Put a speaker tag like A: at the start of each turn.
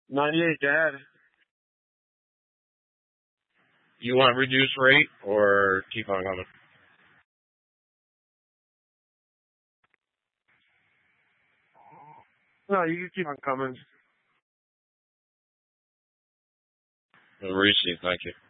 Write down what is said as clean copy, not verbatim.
A: 98, Dad.
B: You want reduced rate or keep on coming?
A: No, you can keep on coming.
B: Receive, thank you.